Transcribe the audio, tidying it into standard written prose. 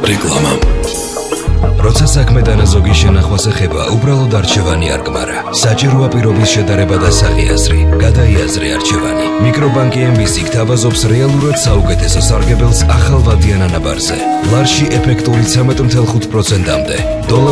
რეკლამა. როცა საქმე დანაზოგის შენახვას ეხება, უბრალოდ არჩევანი არ გმარა. საჭიროა პირობის შედარება და სახიაზრი. გადაიაზრე არჩევანი. მიკრობანკი MBC გთავაზობს რეალურად საუკეთესო სარგებელს ახალ ვადიან ანაბარზე. ლარში ეფექტური 13.5%-მდე.